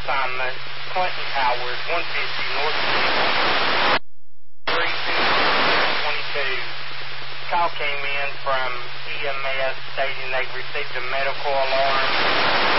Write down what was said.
assignment, Clinton Towers, 150 North 3222. Call came in from EMS stating they received a medical alarm